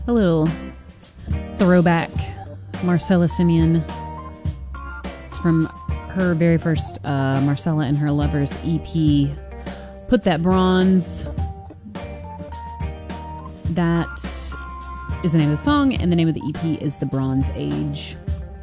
A little throwback Marcella Simeon. It's from her very first Marcella and Her Lovers EP. Put That Bronze. That is the name of the song, and the name of the EP is The Bronze Age.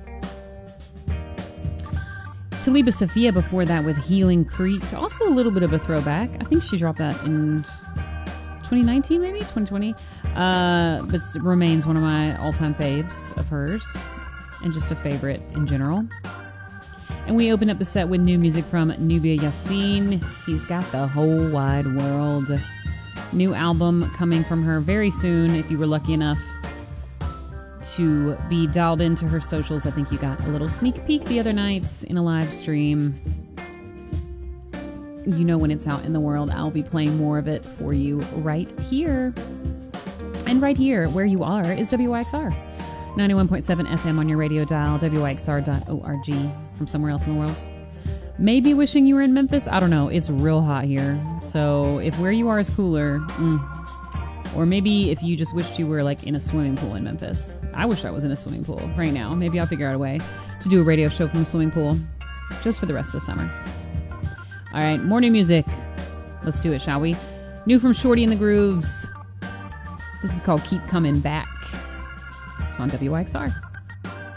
Taliba Sophia before that with Healing Creek. Also a little bit of a throwback. I think she dropped that in 2019, maybe 2020. But it remains one of my all-time faves of hers, and just a favorite in general. And we open up the set with new music from Nubia Yassin. He's got the whole wide world. New album coming from her very soon. If you were lucky enough to be dialed into her socials, I think you got a little sneak peek the other night in a live stream. You know, when it's out in the world, I'll be playing more of it for you right here. And right here, where you are, is WYXR. 91.7 FM on your radio dial, WYXR.org from somewhere else in the world. Maybe wishing you were in Memphis. I don't know. It's real hot here. So if where you are is cooler, or maybe if you just wished you were like in a swimming pool in Memphis. I wish I was in a swimming pool right now. Maybe I'll figure out a way to do a radio show from a swimming pool just for the rest of the summer. All right, more new music. Let's do it, shall we? New from Shorty and the Grooves. This is called Keep Coming Back. It's on WYXR.